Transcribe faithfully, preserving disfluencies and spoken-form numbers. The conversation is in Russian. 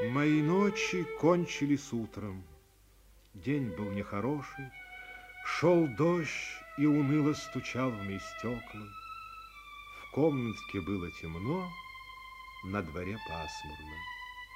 Мои ночи кончились утром. День был нехороший, шел дождь и уныло стучал в мои стекла. В комнатке было темно, на дворе пасмурно.